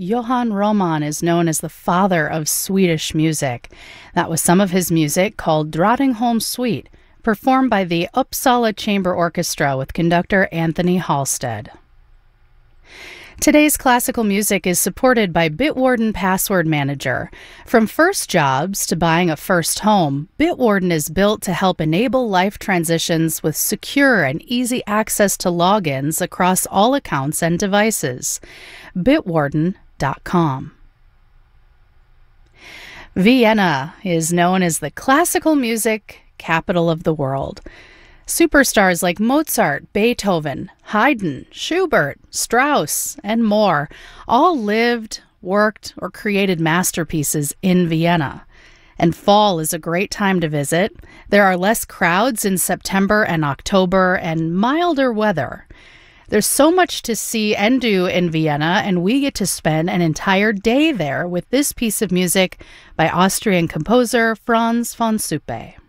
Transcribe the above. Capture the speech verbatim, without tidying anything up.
Johann Roman is known as the father of Swedish music. That was some of his music called Drottningholm Suite, performed by the Uppsala Chamber Orchestra with conductor Anthony Halstead. Today's classical music is supported by Bitwarden Password Manager. From first jobs to buying a first home, Bitwarden is built to help enable life transitions with secure and easy access to logins across all accounts and devices. Bitwarden dot com. Vienna is known as the classical music capital of the world. Superstars like Mozart, Beethoven, Haydn, Schubert, Strauss, and more all lived, worked, or created masterpieces in Vienna. And fall is a great time to visit. There are less crowds in September and October and milder weather. There's so much to see and do in Vienna, and we get to spend an entire day there with this piece of music by Austrian composer Franz von Suppe.